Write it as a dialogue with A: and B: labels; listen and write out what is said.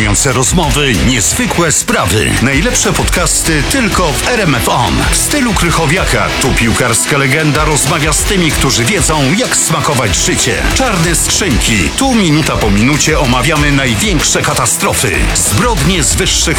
A: Wzruszające rozmowy, niezwykłe sprawy. Najlepsze podcasty tylko w RMF On. W stylu Krychowiaka. Tu piłkarska legenda rozmawia z tymi, którzy wiedzą, jak smakować życie. Czarne skrzynki. Tu minuta po minucie omawiamy największe katastrofy. Zbrodnie z wyższych